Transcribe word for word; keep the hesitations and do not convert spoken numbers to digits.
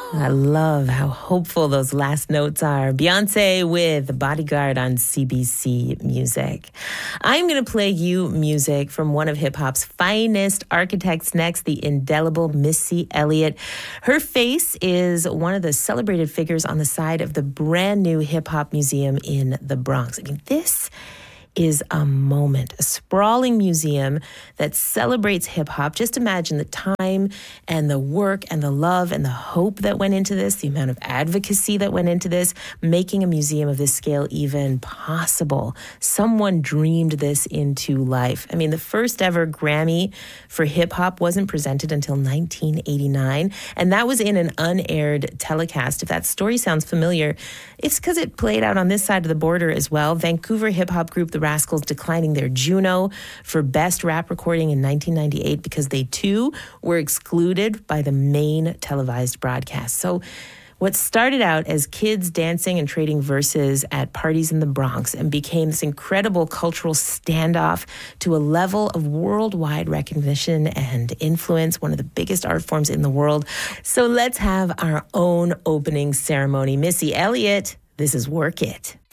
I love how hopeful those last notes are. Beyonce with Bodyguard on C B C Music. I'm going to play you music from one of hip-hop's finest architects next, the indelible Missy Elliott. Her face is one of the celebrated figures on the side of the brand new hip-hop museum in the Bronx. I mean, this is a moment, a sprawling museum that celebrates hip-hop. Just imagine the time and the work and the love and the hope that went into this, the amount of advocacy that went into this, making a museum of this scale even possible. Someone dreamed this into life. I mean, the first ever Grammy for hip-hop wasn't presented until nineteen eighty-nine, and that was in an unaired telecast. If that story sounds familiar, it's because it played out on this side of the border as well. Vancouver hip-hop group The Rascals declining their Juno for Best Rap Recording in nineteen ninety-eight because they too were excluded by the main televised broadcast. So what started out as kids dancing and trading verses at parties in the Bronx and became this incredible cultural standoff to a level of worldwide recognition and influence, one of the biggest art forms in the world. So let's have our own opening ceremony. Missy Elliott, this is Work It.